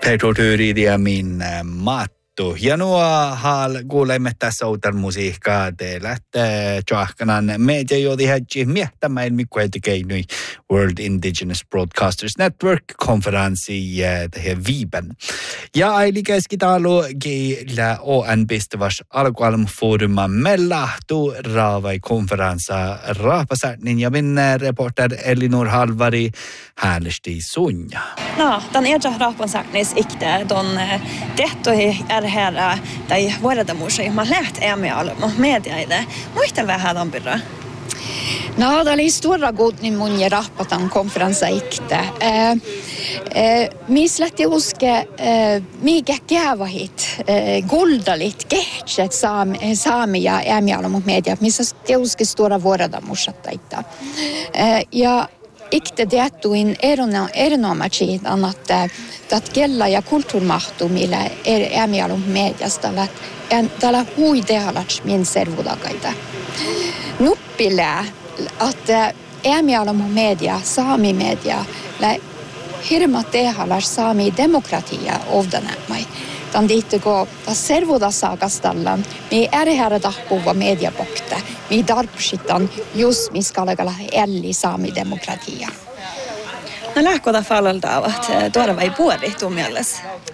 Petotyyriä min mattu. Ja nuo kuulemme tässä uuden musiikkaa teillä. Tjahkanan media jodi hädji miehtämäin mikkuheltikeinui World Indigenous Broadcasters Network-konferenssi tähän Viiben. Ja aili keskitalu gillä ON pistäväs alkualmufooruma mellahtu raavai konferenssa raapasärnin ja minne reporter Elinor Halvari häälesti sunja. No, den är raapasärnis ikte don tehtoi här tai vuodetamursi man läht ämialum media i det. Muistan vähän on birra. No, det är stora godnin mun ja rahpatan konferenssa ikte. Mi slätti uske mikä kävahit goldalit kehtset saami ja ämialum media missä te uske stora vuodetamursattaita. Ja ikte teettuin erinomaisesti että kella ja kulttuurmahtu millä ämialum mediasta tällä huidehalats min servudakaita. Nuppilää että ämialum media, saami media, hirma tehalas saami demokratia ovdanämai. Tämän diitteko servudasaakastallan, mi ärihärä tahpuva mediapokta, mi darpsitan just mi skalagala elli saami demokratia. No lähkoda fallalta ovat tuoda vai puoli tuon mielessä?